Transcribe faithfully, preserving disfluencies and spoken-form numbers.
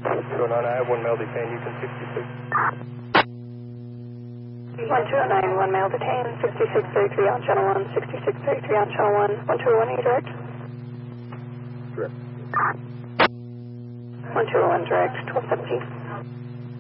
two oh nine, I have one male detained, Houston sixty-six. one two oh nine, one male detained, sixty-six thirty-three on channel one, sixty-six thirty-three on channel one, one two oh one, are you direct? Direct. one two oh one direct, twelve seventeen.